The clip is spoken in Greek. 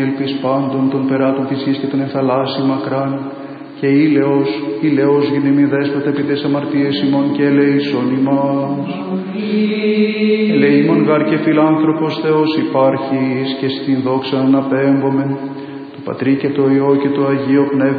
ελπίς πάντων των περάτων της γης και των εθαλάσσι μακράν, και ήλαιος γεννήμη δέσποτα επί τες αμαρτίες ημών και ελεήσον ημάς. Ελεήμον γάρ και φιλάνθρωπος Θεός υπάρχεις και στην δόξα αναπέμπομεν, το Πατρί και το Υιό και το Αγίο Πνεύμα